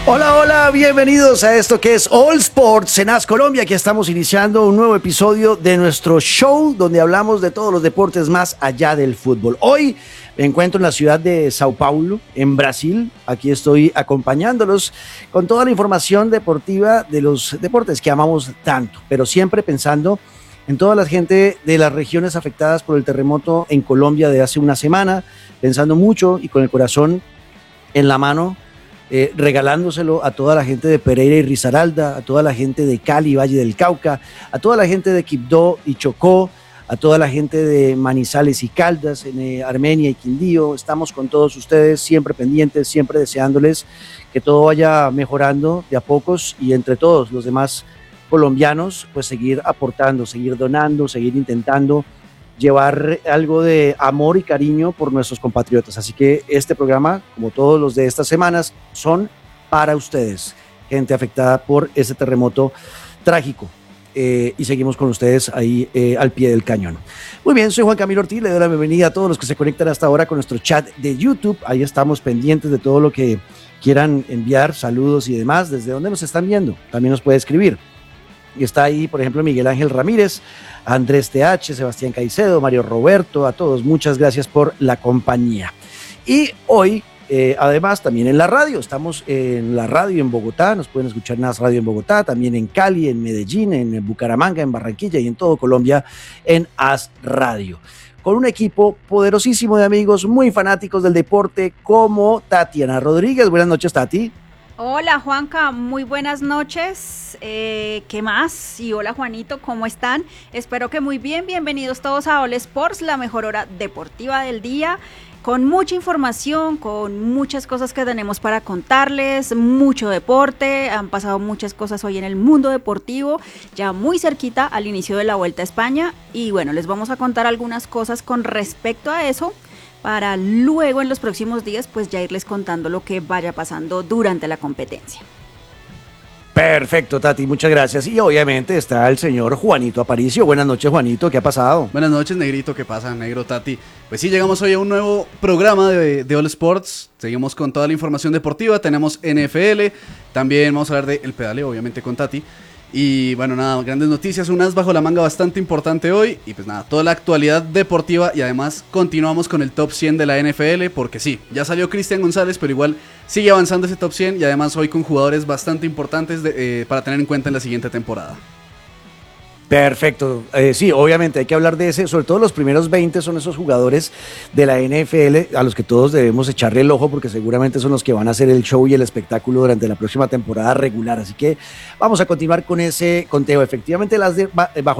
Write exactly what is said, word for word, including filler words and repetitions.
Hola, hola, bienvenidos a esto que es All Sports en A S Colombia. Aquí estamos iniciando un nuevo episodio de nuestro show donde hablamos de todos los deportes más allá del fútbol. Hoy me encuentro en la ciudad de Sao Paulo, en Brasil. Aquí estoy acompañándolos con toda la información deportiva de los deportes que amamos tanto, pero siempre pensando en toda la gente de las regiones afectadas por el terremoto en Colombia de hace una semana, pensando mucho y con el corazón en la mano, Eh, regalándoselo a toda la gente de Pereira y Risaralda, a toda la gente de Cali y Valle del Cauca, a toda la gente de Quibdó y Chocó, a toda la gente de Manizales y Caldas, en eh, Armenia y Quindío. Estamos con todos ustedes, siempre pendientes, siempre deseándoles que todo vaya mejorando de a pocos y entre todos los demás colombianos, pues seguir aportando, seguir donando, seguir intentando llevar algo de amor y cariño por nuestros compatriotas. Así que este programa, como todos los de estas semanas, son para ustedes, gente afectada por ese terremoto trágico. Eh, y seguimos con ustedes ahí eh, al pie del cañón. Muy bien, soy Juan Camilo Ortiz, le doy la bienvenida a todos los que se conectan hasta ahora con nuestro chat de YouTube. Ahí estamos pendientes de todo lo que quieran enviar, saludos y demás. ¿Desde dónde nos están viendo? También nos puede escribir. Y está ahí, por ejemplo, Miguel Ángel Ramírez, Andrés T H, Sebastián Caicedo, Mario Roberto, a todos, muchas gracias por la compañía. Y hoy, eh, además, también en la radio, estamos en la radio en Bogotá, nos pueden escuchar en A S Radio en Bogotá, también en Cali, en Medellín, en Bucaramanga, en Barranquilla y en todo Colombia en A S Radio. Con un equipo poderosísimo de amigos muy fanáticos del deporte como Tatiana Rodríguez. Buenas noches, Tati. Hola Juanca, muy buenas noches, eh, ¿qué más? Y hola Juanito, ¿cómo están? Espero que muy bien, bienvenidos todos a All Sports, la mejor hora deportiva del día, con mucha información, con muchas cosas que tenemos para contarles, mucho deporte, han pasado muchas cosas hoy en el mundo deportivo, ya muy cerquita al inicio de la Vuelta a España, y bueno, les vamos a contar algunas cosas con respecto a eso, para luego en los próximos días pues ya irles contando lo que vaya pasando durante la competencia. Perfecto, Tati, muchas gracias. Y obviamente está el señor Juanito Aparicio. Buenas noches, Juanito, ¿qué ha pasado? Buenas noches, Negrito, ¿qué pasa, Negro, Tati? Pues sí, llegamos hoy a un nuevo programa de, de All Sports. Seguimos con toda la información deportiva, tenemos N F L, también vamos a hablar de el pedaleo, obviamente con Tati. Y bueno, nada, grandes noticias, un as bajo la manga bastante importante hoy. Y pues nada, toda la actualidad deportiva. Y además continuamos con el top cien de la N F L. Porque sí, ya salió Cristian González, pero igual sigue avanzando ese top cien. Y además hoy con jugadores bastante importantes de, eh, para tener en cuenta en la siguiente temporada. Perfecto, eh, sí, obviamente hay que hablar de ese, sobre todo los primeros veinte son esos jugadores de la N F L a los que todos debemos echarle el ojo porque seguramente son los que van a hacer el show y el espectáculo durante la próxima temporada regular, así que vamos a continuar con ese conteo. Efectivamente, las de, bajo